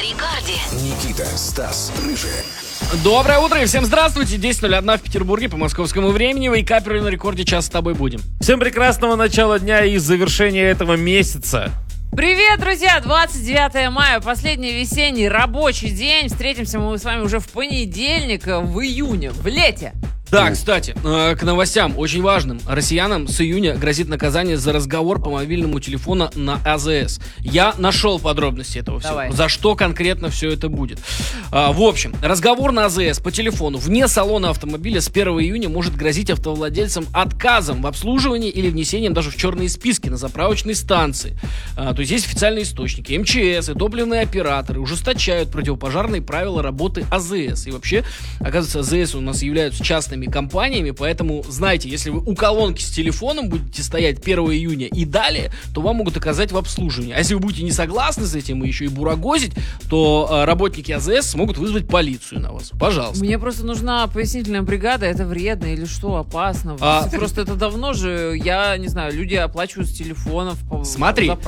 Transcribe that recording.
Рекорде. Никита, Стас, Рыжий. Доброе утро и всем здравствуйте. 10:01 в Петербурге по московскому времени. Вейкаперы на рекорде, час с тобой будем. Всем прекрасного начала дня и завершения этого месяца. Привет, друзья! 29 мая, последний весенний рабочий день. Встретимся мы с вами уже в понедельник, в июне, в лете. Да, кстати, к новостям очень важным. Россиянам с июня грозит наказание за разговор по мобильному телефону на АЗС. Я нашел подробности этого всего. Давай. За что конкретно все это будет. В общем, разговор на АЗС по телефону вне салона автомобиля с 1 июня может грозить автовладельцам отказом в обслуживании или внесением даже в черные списки на заправочной станции. То есть есть официальные источники. МЧС и топливные операторы ужесточают противопожарные правила работы АЗС. И вообще, оказывается, АЗС у нас являются частными компаниями, поэтому знайте, если вы у колонки с телефоном будете стоять 1 июня и далее, то вам могут отказать в обслуживании. А если вы будете не согласны с этим и еще и бурагозить, то работники АЗС смогут вызвать полицию на вас. Пожалуйста. Мне просто нужна пояснительная бригада. Это вредно или что, опасно? Просто это давно же, я не знаю, люди оплачивают с телефонов. Смотри,